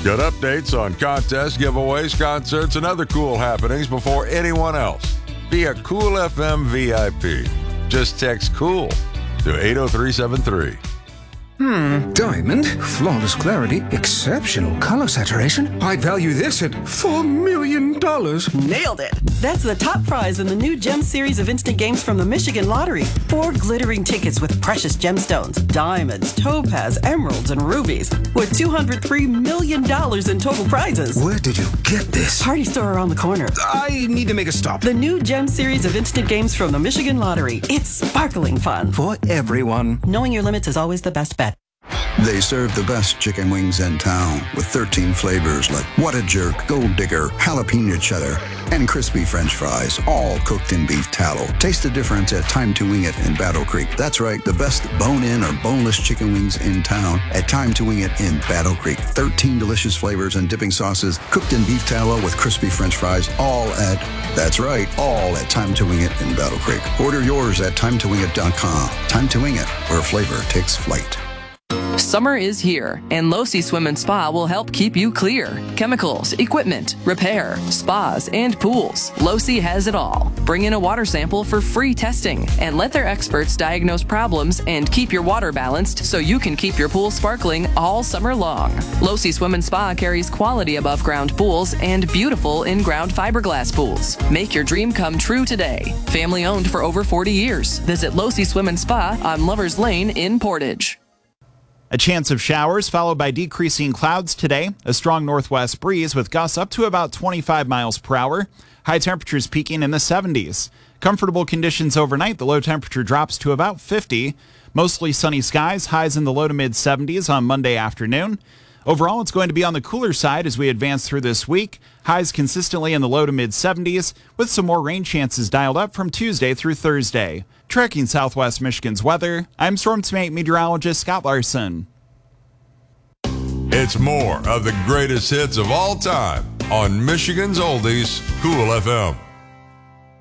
Get updates on contests, giveaways, concerts, and other cool happenings before anyone else. Be a Cool FM VIP. Just text COOL to 80373. Diamond, flawless clarity, exceptional color saturation. I'd value this at $4 million. Nailed it. That's the top prize in the new Gem series of instant games from the Michigan Lottery. 4 glittering tickets with precious gemstones, diamonds, topaz, emeralds, and rubies, with $203 million in total prizes. Where did you get this? Party store around the corner. I need to make a stop. The new Gem series of instant games from the Michigan Lottery. It's sparkling fun. For everyone. Knowing your limits is always the best bet. They serve the best chicken wings in town with 13 flavors like What a Jerk, Gold Digger, Jalapeno Cheddar, and crispy French fries, all cooked in beef tallow. Taste the difference at Time to Wing It in Battle Creek. That's right, the best bone-in or boneless chicken wings in town at Time to Wing It in Battle Creek. 13 delicious flavors and dipping sauces, cooked in beef tallow with crispy French fries, all at Time to Wing It in Battle Creek. Order yours at timetowingit.com. Time to Wing It, where flavor takes flight. Summer is here, and Losi Swim and Spa will help keep you clear. Chemicals, equipment, repair, spas, and pools. Losi has it all. Bring in a water sample for free testing, and let their experts diagnose problems and keep your water balanced so you can keep your pool sparkling all summer long. Losi Swim and Spa carries quality above-ground pools and beautiful in-ground fiberglass pools. Make your dream come true today. Family owned for over 40 years. Visit Losi Swim and Spa on Lovers Lane in Portage. A chance of showers followed by decreasing clouds today. A strong northwest breeze with gusts up to about 25 miles per hour. High temperatures peaking in the 70s. Comfortable conditions overnight. The low temperature drops to about 50. Mostly sunny skies. Highs in the low to mid 70s on Monday afternoon. Overall, it's going to be on the cooler side as we advance through this week. Highs consistently in the low to mid 70s with some more rain chances dialed up from Tuesday through Thursday. Tracking Southwest Michigan's weather, I'm Storm Team meteorologist Scott Larson. It's more of the greatest hits of all time on Michigan's Oldies, Cool FM.